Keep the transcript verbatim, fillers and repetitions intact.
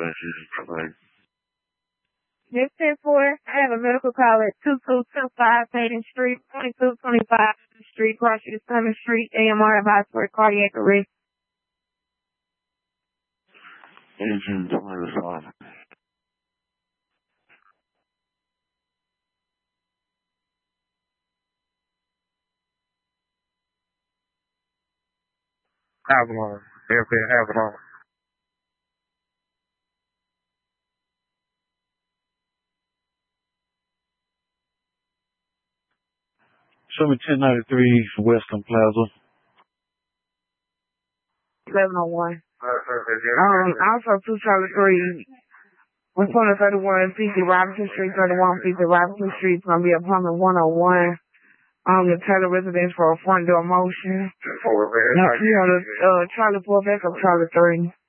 This ten four, I have a medical call at two two two five Payton Street, twenty-two twenty-five Street, cross to seventh Street, A M R advised for cardiac arrest. Agent twenty-five. Avalon. Airplane Avalon. Show me ten ninety-three Western Plaza. eleven oh one. Um, also two Charlie three. one twenty thirty-one fifty Robinson Street, thirty-one fifty Robinson Street. It's going to be apartment one oh one. Um, the Taylor residence for a front door motion. No, you know, the, uh, Charlie four backup Charlie three.